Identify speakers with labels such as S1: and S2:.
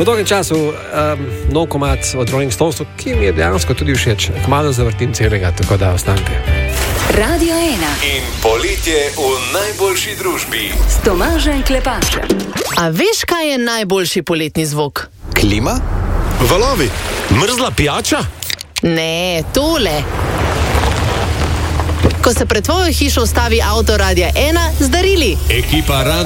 S1: Po dolgem času nov komad od Rolling Stonesov, ki mi je dejansko tudi všeč. Kmalu zavrtim celega, tako da ostanite.
S2: Radio 1
S3: in Poletje v najboljši družbi
S2: s Tomažem Klepačem.
S4: A veš, kaj je najboljši poletni zvok?
S5: Klima? Valovi?
S6: Mrzla pijača?
S4: Ne, tole. Ko se pred tvojo hišo ustavi avto Radia 1 z darili.
S6: Ekipa